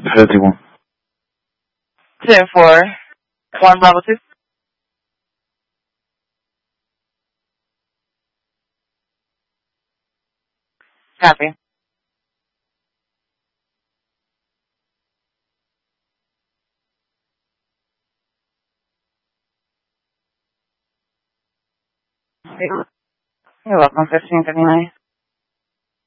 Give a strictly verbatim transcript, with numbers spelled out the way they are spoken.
fifty-one. ten four. One level two. Copy. You're welcome. fifteen fifty-nine.